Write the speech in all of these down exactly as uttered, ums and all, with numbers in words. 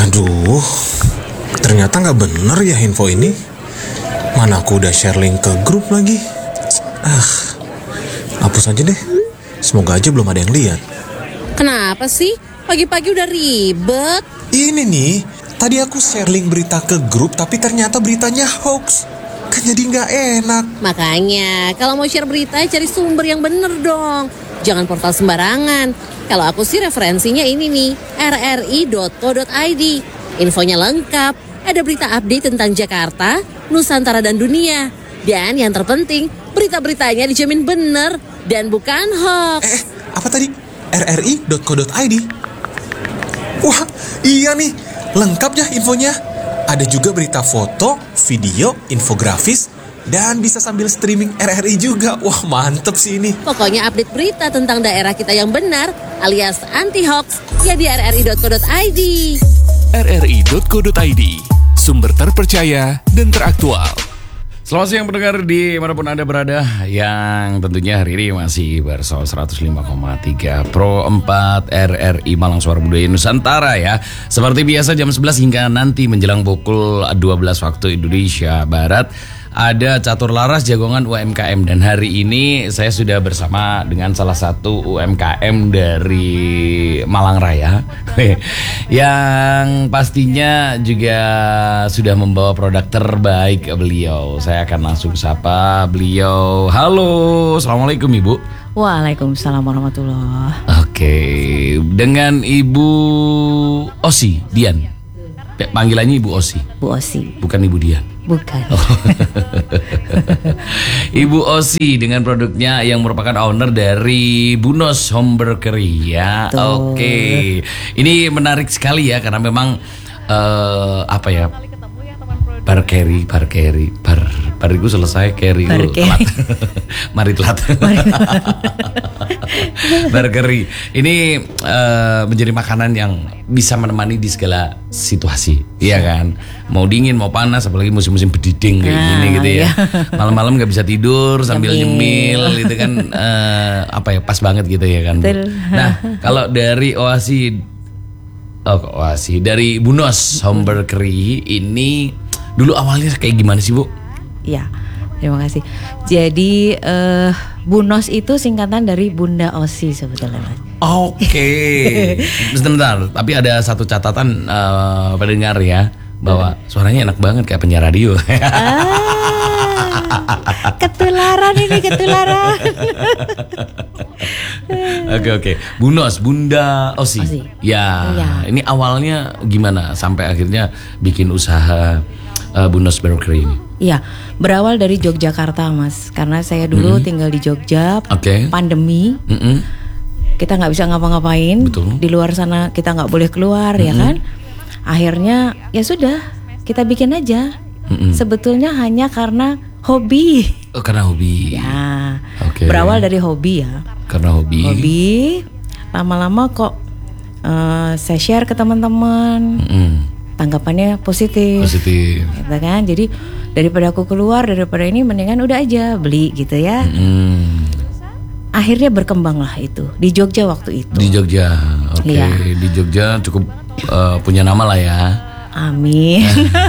Aduh, ternyata gak bener ya info ini. Mana aku udah share link ke grup lagi. Ah, hapus aja deh. Semoga aja belum ada yang lihat. Kenapa sih? Pagi-pagi udah ribet. Ini nih, tadi aku share link berita ke grup, tapi ternyata beritanya hoax. Kan jadi gak enak. Makanya, kalau mau share berita, cari sumber yang bener dong. Jangan portal sembarangan. Kalau aku sih referensinya ini nih, r r i dot co dot i d. Infonya lengkap, ada berita update tentang Jakarta, Nusantara dan dunia. Dan yang terpenting, berita-beritanya dijamin bener dan bukan hoax. Eh, apa tadi? r r i dot co dot i d. Wah, iya nih, lengkap ya infonya. Ada juga berita foto, video, infografis, dan bisa sambil streaming R R I juga. Wah, mantep sih ini. Pokoknya update berita tentang daerah kita yang benar alias anti-hoax ya di r r i dot co dot i d. r r i dot co dot i d, sumber terpercaya dan teraktual. Selamat siang pendengar di manapun Anda berada, yang tentunya hari ini masih bersama seratus lima koma tiga Pro empat R R I Malang Suara Budaya Nusantara ya. Seperti biasa jam sebelas hingga nanti menjelang pukul dua belas waktu Indonesia Barat ada Catur Laras Jagongan U M K M, dan hari ini saya sudah bersama dengan salah satu U M K M dari Malang Raya yang pastinya juga sudah membawa produk terbaik beliau. Saya akan langsung sapa beliau. Halo, assalamualaikum Ibu. Waalaikumsalam warahmatullahi. Oke, dengan Ibu Osi Dian. Panggilannya Ibu Osi. Bu Osi. Bukan Ibu Dian. Bukan. Oh. Ibu Osi dengan produknya yang merupakan owner dari Bunos Home Bakery ya. Tuh. Oke. Ini menarik sekali ya karena memang uh, apa ya? Bar carry, bar carry, bar bariku selesai carry Bar telat. Mari telat. Bar carry. Ini uh, menjadi makanan yang bisa menemani di segala situasi, iya kan? Mau dingin, mau panas, apalagi musim-musim bediding kayak nah, gini gitu ya. iya. Malam-malam nggak bisa tidur sambil nyemil, gitu kan? Uh, apa ya? Pas banget gitu ya kan? Betul. Nah, kalau dari Oasi, oh Oasi dari Bunos Home Bakery ini dulu awalnya kayak gimana sih Bu? Ya, terima kasih. Jadi uh, Bunos itu singkatan dari Bunda Osi sebetulnya Mas. Oke, sebentar. Tapi ada satu catatan uh, pendengar ya, bahwa suaranya enak banget kayak penyiar radio. Ah, ketularan ini ketularan. Oke oke, Bunos, Bunda Osi. Osi. Ya, Ya, ini awalnya gimana sampai akhirnya bikin usaha uh, Bunos Bakery ini? Iya, berawal dari Yogyakarta Mas. Karena saya dulu mm-hmm. tinggal di Jogja, okay. pandemi. Mm-hmm. Kita nggak bisa ngapa-ngapain. Betul. Di luar sana kita nggak boleh keluar, mm-hmm. ya kan. Akhirnya ya sudah, kita bikin aja. Mm-hmm. Sebetulnya hanya karena hobi. Oh, karena hobi. Ya, okay. Berawal dari hobi ya. Karena hobi. Hobi, lama-lama kok uh, saya share ke teman-teman. Mm-hmm. Tanggapannya positif. Positif. Gitu kan. Jadi daripada aku keluar, daripada ini mendingan udah aja beli gitu ya. Mm-hmm. Akhirnya berkembang lah itu di Jogja waktu itu. Di Jogja, oke. Okay. Ya. Di Jogja cukup uh, punya nama lah ya. Amin.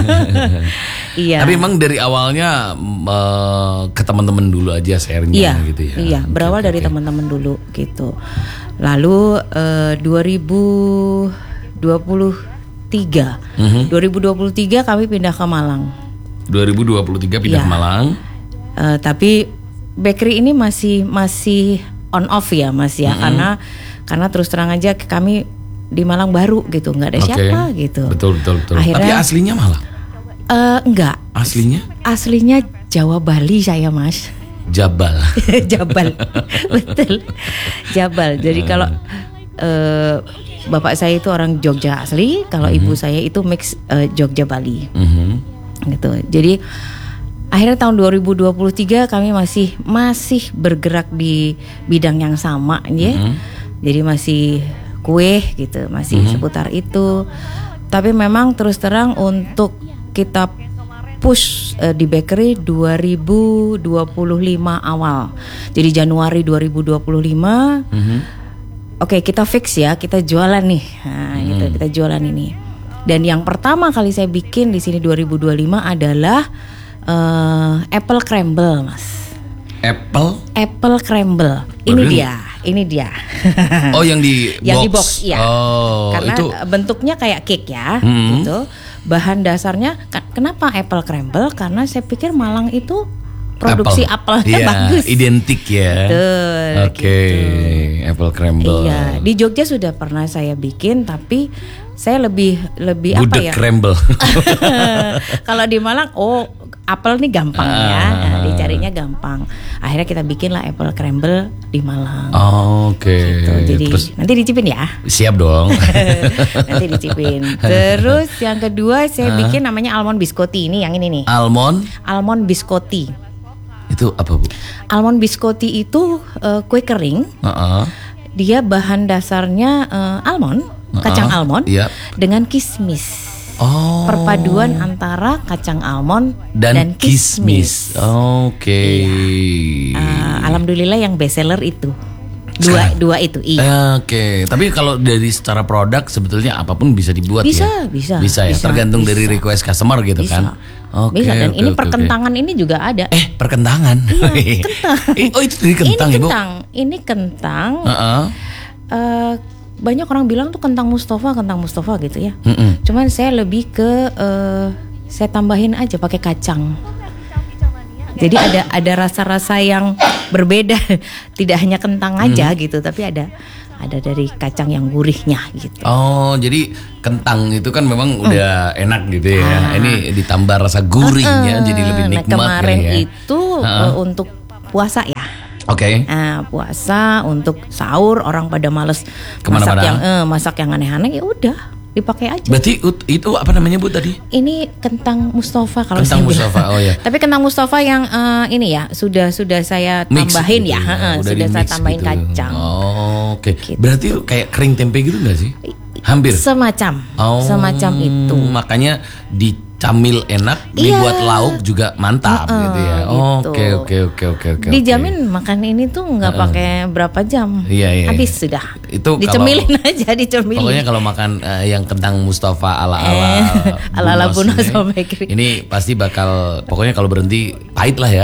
Iya. Tapi emang dari awalnya uh, ke teman-teman dulu aja sharingnya iya, gitu ya. Iya, berawal okay, dari okay. teman-teman dulu gitu. Lalu uh, dua ribu dua puluh tiga, mm-hmm. dua ribu dua puluh tiga kami pindah ke Malang. dua ribu dua puluh tiga pindah ya. ke Malang. Uh, tapi bakery ini masih masih on off ya Mas ya, mm-hmm. karena karena terus terang aja kami di Malang baru gitu, nggak ada okay. siapa gitu. Betul betul betul. Akhirnya, tapi aslinya Malang? Uh, enggak. Aslinya? Aslinya Jawa Bali saya Mas. Jabal. Jabal, betul. Jabal. Jadi kalau uh, bapak saya itu orang Jogja asli, kalau mm-hmm. ibu saya itu mix uh, Jogja Bali, mm-hmm. gitu. Jadi akhirnya tahun dua ribu dua puluh tiga kami masih masih bergerak di bidang yang sama ya. Mm-hmm. Jadi masih kue gitu, masih mm-hmm. seputar itu. Tapi memang terus terang untuk kita push uh, di bakery dua ribu dua puluh lima awal. Jadi Januari dua ribu dua puluh lima. Mm-hmm. Oke, okay, kita fix ya, kita jualan nih. Nah, mm-hmm. gitu, kita jualan ini. Dan yang pertama kali saya bikin di sini dua ribu dua puluh lima adalah uh, apple crumble, Mas. Apple? Apple crumble. Ini Baru dia, ini dia. Oh, yang di yang box. di box, ya. Oh, Karena itu bentuknya kayak cake ya, Hmm. gitu. Bahan dasarnya ka- kenapa apple crumble? Karena saya pikir Malang itu produksi apple. apelnya Iya, bagus. identik ya. Betul, Oke, apple crumble. Iya, di Jogja sudah pernah saya bikin, tapi saya lebih lebih apa Gudeg ya? crumble. Kalau di Malang, oh apel nih gampang ya, nah, dicarinya gampang. Akhirnya kita bikin lah apple crumble di Malang. Oke. Gitu. Jadi Terus nanti dicipin ya. siap dong. Nanti dicipin. Terus yang kedua saya bikin namanya almond biscotti. Ini yang ini nih. Almond Almond biscotti. itu apa, Bu? Almond biscotti itu uh, kue kering. Heeh. Dia bahan dasarnya uh, almond, kacang Uh-uh, almond iya. dengan kismis. Oh. Perpaduan antara kacang almond dan, dan, kismis. kismis. Oke. Uh, alhamdulillah yang best seller itu. Dua Sekarang? dua itu. Iya. Oke, tapi kalau dari secara produk sebetulnya apapun bisa dibuat Bisa, ya. bisa, Bisa ya, bisa, tergantung bisa. dari request customer gitu Bisa. kan. Oke. Bisa dan oke, ini oke, perkentangan ini juga ada. oke. Eh, perkentangan. Iya, kentang. Eh, oh, itu dari kentang ini ya, Bu? kentang, ini kentang. Heeh. Eh, banyak orang bilang tuh kentang Mustafa, kentang Mustafa gitu ya. Mm-mm. Cuman saya lebih ke eh, saya tambahin aja pakai kacang. Jadi ada ada rasa-rasa yang berbeda, tidak hanya kentang aja Hmm. gitu, tapi ada ada dari kacang yang gurihnya gitu. Oh, jadi kentang itu kan memang udah enak gitu ya. Ah. Ini ditambah rasa gurihnya jadi lebih Nah, nikmat kemarin ya. itu Ah. eh, untuk puasa ya. Oke. Nah, puasa untuk sahur orang pada males masak Kemana-mana. yang eh, masak yang aneh-aneh, ya udah dipakai aja. Berarti ut- itu apa namanya, Bu, tadi? Ini kentang Mustafa kalau Kentang saya bilang. Mustafa, oh ya. Tapi kentang Mustafa yang eh, ini ya sudah sudah saya Mix tambahin gitu ya, heeh, udah sudah saya di-mix tambahin gitu. kacang. Oh, oke. Gitu. Berarti kayak kering tempe gitu nggak sih? Hampir. Semacam, Oh, semacam itu. Makanya dicamil enak, Iya. dibuat lauk juga mantap Heeh, gitu ya. gitu. Oke, oke, oke, oke, oke. Dijamin makan ini tuh nggak pakai berapa jam, Iya, iya, habis iya. sudah. Itu kalau- Dicemilin aja, dicemilin. Pokoknya kalau makan eh, yang kentang Mustafa ala ala Eh, ala-ala Bu Nos ini, sama Bakery. ini pasti bakal pokoknya kalau berhenti pahit lah ya.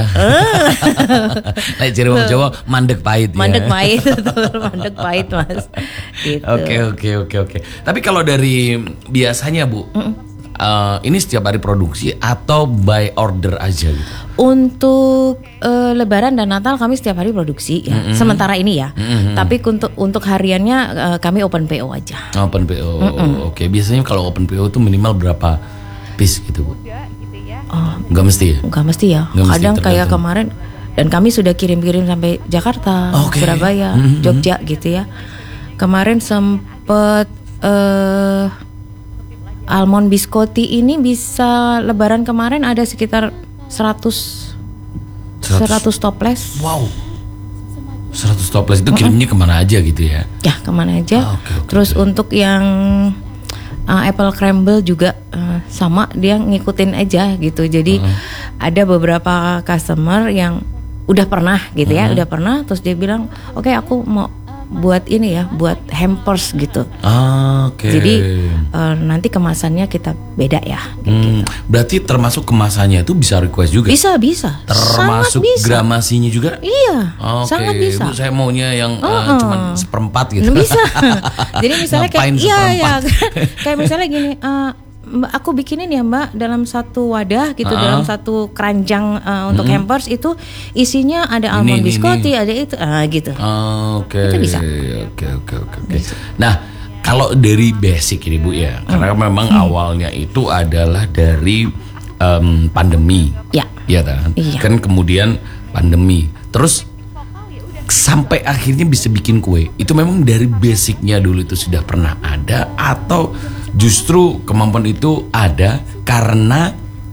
Nah, ciri orang Jawa mandek pahit ya. Mandek pahit, betul, mandek pahit mas. Gitu. Oke oke oke oke. Tapi kalau dari biasanya Bu, eh, ini setiap hari produksi atau by order aja gitu? Untuk eh, Lebaran dan Natal kami setiap hari produksi ya. Sementara ini ya. Tapi untuk untuk hariannya eh, kami open P O aja. Open P O. Oke, biasanya kalau open P O itu minimal berapa piece gitu Bu? Oh, Nggak mesti ya? nggak mesti ya. Nggak mesti, Kadang kayak tergantung. kemarin dan kami sudah kirim-kirim sampai Jakarta, Oke. Surabaya, Mhm. Jogja gitu ya. Kemarin sempet eh almond biscotti ini bisa Lebaran kemarin ada sekitar seratus seratus toples. Wow. seratus toples itu kirimnya kemana aja gitu ya? Ya kemana aja. Ah, oke, oke, Terus untuk yang uh, apple crumble juga uh, sama, dia ngikutin aja gitu. Jadi Uh-huh. ada beberapa customer yang udah pernah gitu ya, Uh-huh. udah pernah. Terus dia bilang, oke aku mau buat ini ya, buat hampers gitu. Ah, oke. Jadi uh, nanti kemasannya kita beda ya. Hmm, berarti termasuk kemasannya itu bisa request juga? Bisa bisa. Termasuk Sangat bisa. gramasinya juga? Iya, Oke, sangat bisa. Bu, saya maunya yang uh, Uh-uh. cuman seperempat gitu. Bisa. Jadi misalnya kayak Ngapain iya ya, seperempat? kayak misalnya gini, eh, Mbak, aku bikinin ya Mbak dalam satu wadah gitu, Ah. dalam satu keranjang eh, untuk Mm-mm. hampers itu isinya ada Ini, almond ini, biscotti, ini. ada itu, ah, gitu. Ah, Oke. Itu bisa. Oke, oke, oke, oke. Nah, kalau dari basic ini Bu ya, karena memang awalnya itu adalah dari em, pandemi. Ya. Iya kan? Iya. Kan kemudian pandemi. Terus sampai akhirnya bisa bikin kue. Itu memang dari basicnya dulu itu sudah pernah ada atau justru kemampuan itu ada karena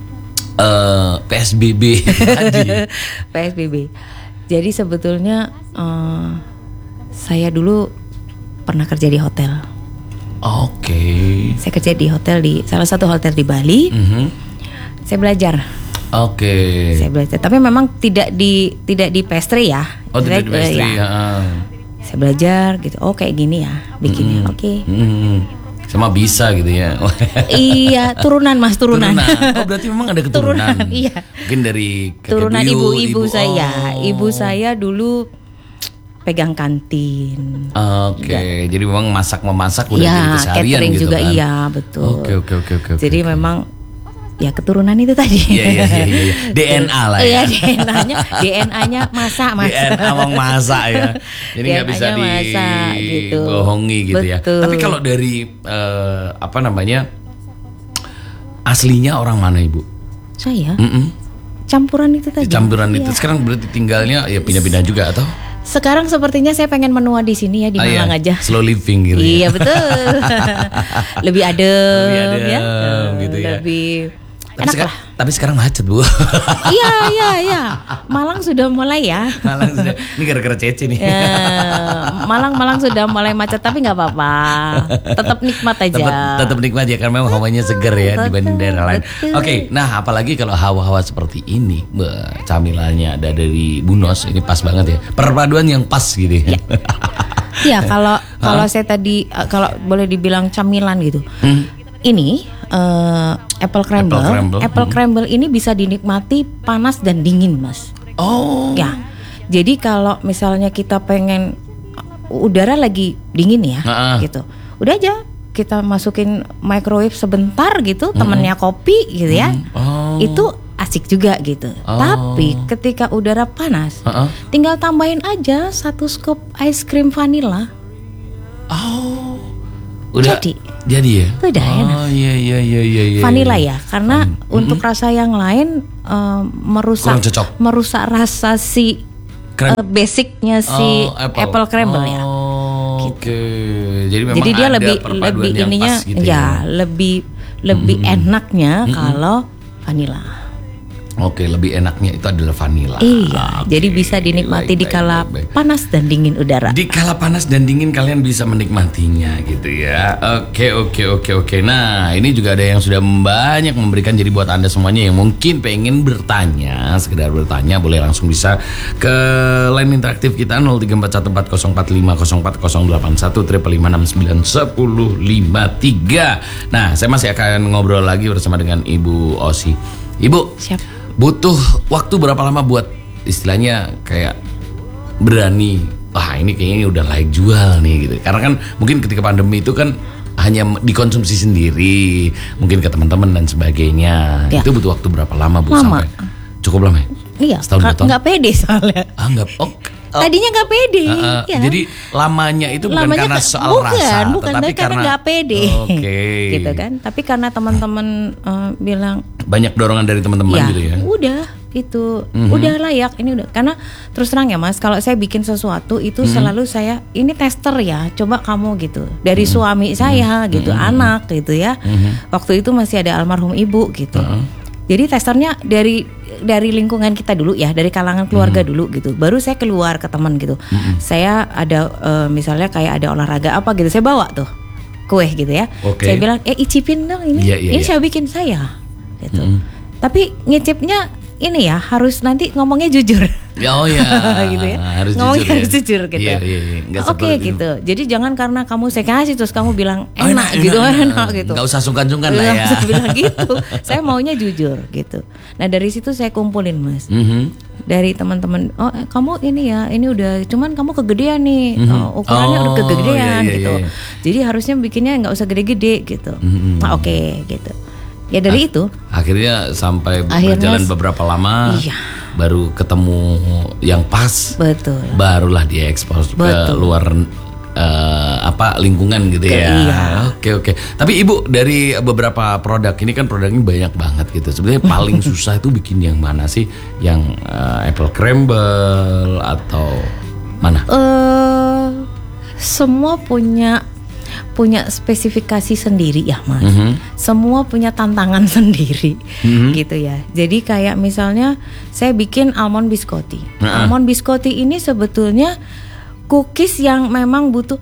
eh, P S B B tadi. P S B B. Jadi sebetulnya eh, saya dulu pernah kerja di hotel. Oke. Saya kerja di hotel di salah satu hotel di Bali. Mhm. Saya belajar. Oke. Saya belajar. Tapi memang tidak di tidak di pastry ya. Oh, tidak di Eh, pastry ya. ya. Saya belajar gitu. Oh kayak gini ya bikinnya. Mm-mm. Oke. Mm-mm. Sama bisa gitu ya. Iya, turunan Mas, turunan. Turunan. Oh, berarti memang ada keturunan. Turunan, iya. Mungkin dari kakek Turunan buyut, ibu-ibu ibu saya. oh. Ibu saya dulu pegang kantin. Oke, okay. Jadi memang masak memasak udah ya, jadi keseharian catering gitu juga kan. iya, betul. Oke, oke, oke, oke. Jadi oke. memang ya keturunan itu tadi. Iya, iya, iya, iya. D N A lah ya. Iya, D N A-nya D N A-nya masak, Mas. D N A emang masak ya. Jadi nggak bisa D N A-nya masak, gitu. dibohongi gitu ya. Betul. Tapi kalau dari eh, apa namanya? Aslinya orang mana, Ibu? Saya Mm-mm. campuran itu tadi. Campuran itu Iya. sekarang berarti tinggalnya ya pindah-pindah juga atau? Sekarang sepertinya saya pengen menua di sini ya, di Ah, Malang iya. aja. Slow living gitu. Iya ya. betul. Lebih adem, Lebih adem, ya. gitu ya. Lebih Tapi, enak seka- lah. tapi sekarang macet, Bu. Iya iya iya. Malang sudah mulai ya. Malang sudah. Ini gara-gara Cece nih. Ya, Malang Malang sudah mulai macet tapi nggak apa-apa. Tetap nikmat aja. Tetap, tetap nikmat ya karena memang hawanya seger ya Betul, dibanding daerah lain. betul. Oke, nah apalagi kalau hawa-hawa seperti ini, Mbak, camilannya ada dari Bunos, ini pas banget ya. Perpaduan yang pas gitu ya. Iya kalau kalau saya tadi eh, kalau boleh dibilang camilan gitu. Hmm. Ini eh, apple crumble. Apple crumble. Apple Hmm. crumble ini bisa dinikmati panas dan dingin, Mas. Oh. Ya. Jadi kalau misalnya kita pengen udara lagi dingin ya, Ah, ah. gitu. Udah aja kita masukin microwave sebentar gitu, temennya kopi gitu ya. Oh. Itu asik juga gitu. Oh. Tapi ketika udara panas, Ah, ah. tinggal tambahin aja satu scoop ice cream vanilla. Oh. Udah Jadi. jadi ya? Udah oh, enak. iya iya iya iya iya. Vanilla ya, karena Hmm. untuk rasa yang lain eh, merusak Kurang cocok. merusak rasa si Krem- eh, basicnya si Oh, apple, crumble ya. Oh, Oke. Jadi memang Jadi dia ada lebih perpaduan lebih yang ininya pas gitu ya, ya. lebih lebih enaknya kalau vanilla. Oke, lebih enaknya itu adalah vanilla. Iya, Oke, jadi bisa dinikmati baik, di baik, kala baik, baik. panas dan dingin udara. Di kala panas dan dingin kalian bisa menikmatinya gitu ya. Oke oke oke oke. Nah ini juga ada yang sudah banyak memberikan. Jadi buat anda semuanya yang mungkin pengen bertanya, sekedar bertanya, boleh langsung bisa ke line interaktif kita nol tiga empat satu empat nol empat lima nol empat nol delapan satu lima lima enam sembilan satu lima tiga. Nah saya masih akan ngobrol lagi bersama dengan Ibu Osi. Ibu, Siap. butuh waktu berapa lama buat istilahnya kayak berani, wah ini kayaknya udah layak jual nih gitu. Karena kan mungkin ketika pandemi itu kan hanya dikonsumsi sendiri, mungkin ke teman-teman dan sebagainya. Ya. Itu butuh waktu berapa lama Bu Lama. sampai? Cukup lama ya? Iya, Setahun dua ka- tahun? nggak pede soalnya. Ah enggak. Oh, oh. Tadinya nggak pede. Uh, uh, ya. Jadi lamanya itu bukan Lamanya karena ka- soal bukan, rasa, bukan, tetapi tapi karena nggak pede, Oke. gitu kan? Tapi karena teman-teman eh, bilang, Banyak dorongan dari teman-teman ya, gitu ya. udah, gitu, Mhm. udah layak ini udah. Karena terus terang ya Mas, kalau saya bikin sesuatu itu Mhm. selalu saya ini tester ya, coba kamu gitu. Dari Mhm. suami saya gitu, anak gitu ya. Waktu itu masih ada almarhum ibu gitu. Jadi testernya dari dari lingkungan kita dulu ya, dari kalangan keluarga dulu gitu. Baru saya keluar ke teman gitu. Saya ada eh, misalnya kayak ada olahraga apa gitu, saya bawa tuh kue gitu ya. Oke. Saya bilang, eh icipin dong ini, Iya, iya, ini iya. saya bikin saya, gitu. Tapi ngicipnya ini ya harus nanti ngomongnya jujur. Ya, oh ya, gitu ya. harus Ngomongnya jujur ya. harus jujur gitu. Iya, iya, iya. Nggak Oke seperti- gitu. Jadi jangan karena kamu saya kasih terus kamu bilang Oh, enak, gitu, enak, gitu. Nggak usah sungkan-sungkan lah Nggak ya. usah bilang gitu. Saya maunya jujur gitu. Nah dari situ saya kumpulin Mas. Mhm. Dari teman-teman, oh eh, kamu ini ya, ini udah, cuman kamu kegedean nih, oh, ukurannya Oh, udah kegedean iya, iya, gitu. iya. Jadi harusnya bikinnya nggak usah gede-gede gitu. Mhm. Nah, oke gitu. Ya dari itu. Akhirnya sampai Akhirnya berjalan s- beberapa lama, Iya. baru ketemu yang pas, Betul. barulah dia ekspos ke Betul. luar eh, apa lingkungan gitu Ke- ya. iya. Oke oke. Tapi Ibu dari beberapa produk ini kan produknya banyak banget gitu. Sebenarnya paling susah itu bikin yang mana sih? Yang eh, apple crumble atau mana? eh semua punya punya spesifikasi sendiri ya Mas. Mhm. Semua punya tantangan sendiri Mhm. gitu ya. Jadi kayak misalnya saya bikin almond biscotti. Nah. Almond biscotti ini sebetulnya cookies yang memang butuh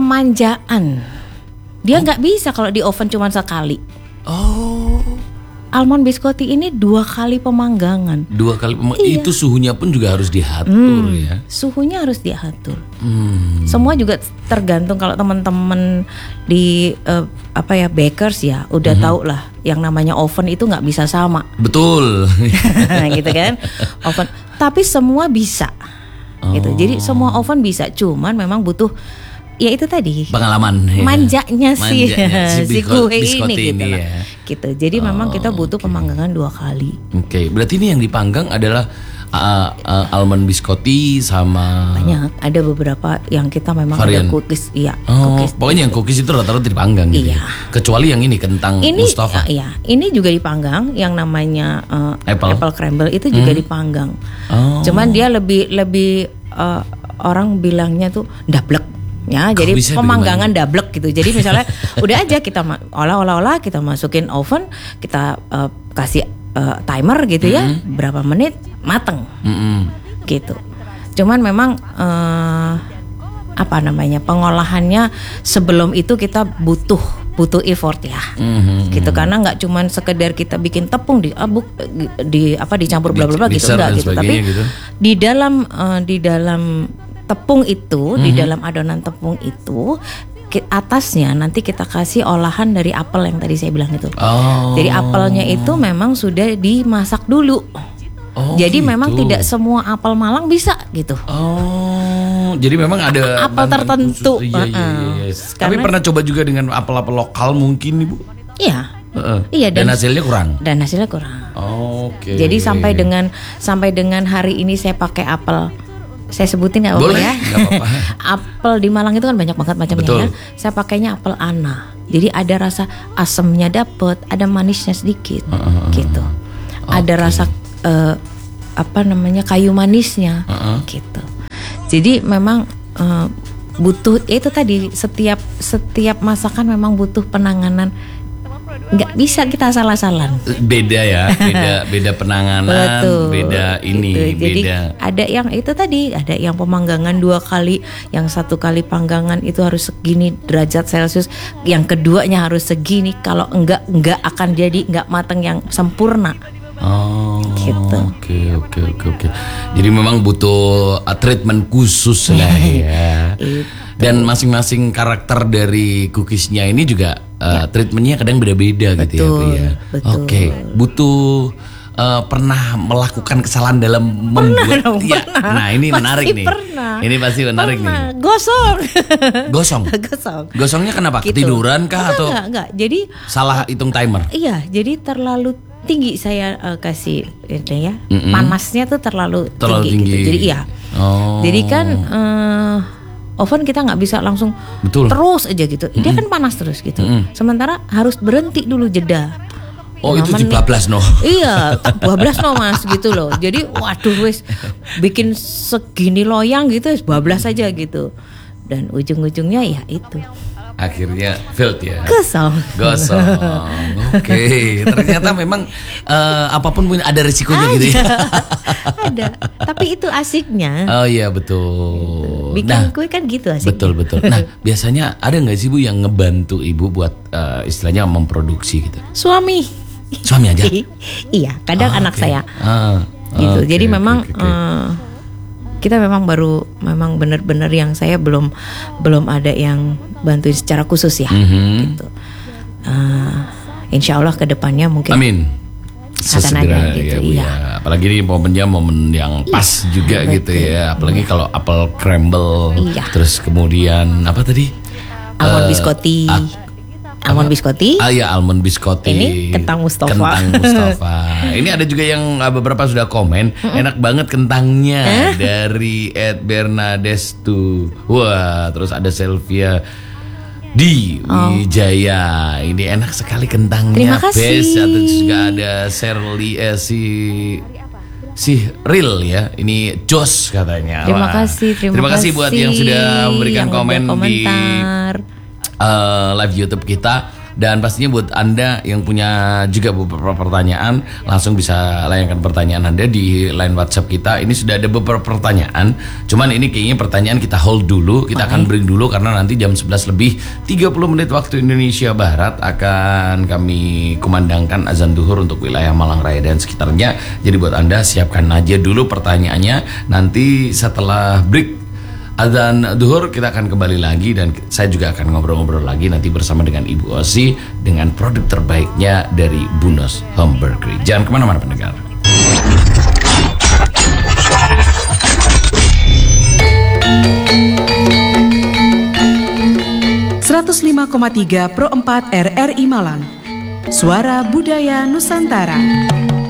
kemanjaan. Dia nggak bisa kalau di oven cuma sekali. Oh. almond biscotti ini dua kali pemanggangan. Dua kali pemang- Iya. itu suhunya pun juga harus diatur ya. Suhunya harus diatur. Hmm. Semua juga tergantung kalau teman-teman di eh, apa ya bakers ya udah tahu lah yang namanya oven itu nggak bisa sama. Betul. Gitu kan. Oven, tapi semua bisa. Gitu. Jadi semua oven bisa, cuman memang butuh ya itu tadi Pengalaman ya. manjanya si, Manjanya si biko- kue ini biscotti gitu ini lah. ya. Gitu. Jadi memang kita butuh pemanggangan dua kali. Oke, berarti ini yang dipanggang adalah uh, uh, almond biscotti sama Banyak, ada beberapa yang kita memang Varian. ada cookies, iya, Oh, cookies. pokoknya yang cookies itu rata-rata dipanggang gitu. Iya. ya? Kecuali yang ini kentang Ini Mustafa. uh, iya, ini juga dipanggang yang namanya uh, Apple. crumble itu juga dipanggang. Oh. Cuman dia lebih lebih uh, orang bilangnya tuh dablek. Ya, Kok jadi bisa pemanggangan dablek gitu. Jadi misalnya udah aja kita ma- olah-olah-olah, kita masukin oven, kita uh, kasih uh, timer gitu ya, berapa menit mateng. Mm-mm. Gitu. Cuman memang eh, apa namanya pengolahannya sebelum itu kita butuh butuh effort ya, Mhm. gitu karena nggak cuman sekedar kita bikin tepung di abuk di apa dicampur bla bla bla gitu Mixer enggak dan gitu, tapi sebagainya gitu. di dalam eh, di dalam tepung itu, Mhm. di dalam adonan tepung itu ki- atasnya nanti kita kasih olahan dari apel yang tadi saya bilang itu. Oh. Jadi apelnya itu memang sudah dimasak dulu. Oh, Jadi gitu. memang tidak semua apel Malang bisa gitu. Oh, jadi memang ada Apel bahan tertentu. khusus. Iya, iya, iya. Uh-uh. Tapi Karena- pernah coba juga dengan apel-apel lokal mungkin, Ibu? Iya. Heeh. Iya, dan, dan- hasilnya kurang. Dan hasilnya kurang. Oke. Jadi sampai dengan sampai dengan hari ini saya pakai apel. Saya sebutin nggak apa-apa Boleh, ya? nggak apa-apa. Apel di Malang itu kan banyak banget macamnya Betul. ya. Saya pakainya apel Ana. Jadi ada rasa asamnya dapet, ada manisnya sedikit, Uh-uh. gitu. Ada Oke. rasa eh, apa namanya kayu manisnya, Uh-uh. gitu. Jadi memang eh, butuh ya itu tadi setiap setiap masakan memang butuh penanganan. Nggak bisa kita salah-salan. Beda ya, beda beda penanganan, Betul. beda ini, Gitu. Jadi beda. ada yang itu tadi, ada yang pemanggangan dua kali, yang satu kali panggangan itu harus segini derajat Celcius, yang keduanya harus segini. Kalau enggak enggak akan jadi enggak matang yang sempurna. Oh, Gitu. Oke, oke, oke, oke. Jadi memang butuh uh, treatment khusus lah ya. Itu. Dan masing-masing karakter dari cookiesnya ini juga uh, treatmentnya kadang beda-beda gitu ya, Bu Betul, ya. betul. Oke, butuh uh, pernah melakukan kesalahan dalam membuat. dong, Ya, pernah. nah ini Pasti menarik nih. pernah. Ini pasti menarik Pernah. nih. Gosong. Gosong. Gosong. Gosongnya kenapa? Gitu. Ketiduran kah Enggak, atau enggak, enggak. Jadi salah hitung timer? iya, jadi terlalu tinggi saya eh, kasih ini ya. Mm-mm. Panasnya tuh terlalu, Terlalu tinggi. gitu. Jadi iya. Oh. Jadi kan eh, oven kita nggak bisa langsung Betul. terus aja gitu. Dia kan panas terus gitu. Mm-mm. Sementara harus berhenti dulu jeda. Oh, lima itu menit. dibablas no. Iya, tak bablas no mas gitu loh. Jadi waduh wes bikin segini loyang gitu, wes bablas aja gitu. Dan ujung-ujungnya ya itu Akhirnya failed ya. kesal. Gosong. Oke, ternyata memang eh, apapun punya ada risikonya gitu ya. Ada. Tapi itu asiknya. Oh iya betul. Bikin Nah, kue kan gitu asiknya. betul betul. Nah, biasanya ada nggak sih Bu yang ngebantu Ibu buat eh, istilahnya memproduksi gitu? Suami. Suami aja. Iya, kadang Ah, anak oke. saya. Ah, Gitu. oke, Jadi oke, memang oke, oke. eh, kita memang baru memang benar-benar yang saya belum belum ada yang bantuin secara khusus ya. Mhm. Gitu. Eh, insya Allah kedepannya mungkin. Amin. Akan ada gitu, ya, Bu, iya. ya. Apalagi ini momennya momen yang pas juga gitu ya. Apalagi kalau apel crumble, Iya. terus kemudian apa tadi? Almond Eh, biscotti. ah, Almond biscotti. Ah ya almond biscotti. Ini kentang Mustafa. Kentang Mustafa. Ini ada juga yang ah, beberapa sudah komen, enak banget kentangnya dari Ed Bernades tuh. Wah, terus ada Selvia di Wijaya. Ini enak sekali kentangnya. Terima kasih. Best. Atau juga ada Shirley eh, si si Real ya. Ini Jos katanya. Terima Wah. kasih, terima, Terima kasih buat yang sudah memberikan yang komen udah di komentar. uh, live YouTube kita. Dan pastinya buat Anda yang punya juga beberapa pertanyaan, langsung bisa layangkan pertanyaan Anda di line WhatsApp kita. Ini sudah ada beberapa pertanyaan, cuman ini kayaknya pertanyaan kita hold dulu, kita akan break dulu karena nanti jam sebelas lebih tiga puluh menit waktu Indonesia Barat akan kami kumandangkan azan duhur untuk wilayah Malang Raya dan sekitarnya. Jadi buat Anda siapkan aja dulu pertanyaannya. Nanti setelah break azan duhur kita akan kembali lagi dan saya juga akan ngobrol-ngobrol lagi nanti bersama dengan Ibu Osi dengan produk terbaiknya dari Bunos Home Bakery. Jangan kemana-mana pendengar. seratus lima koma tiga Pro empat R R I Malang. Suara Budaya Nusantara.